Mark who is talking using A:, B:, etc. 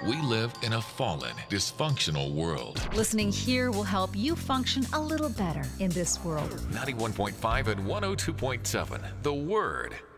A: We live in a fallen, dysfunctional world.
B: Listening here will help you function a little better in this world.
A: 91.5 and 102.7. The Word.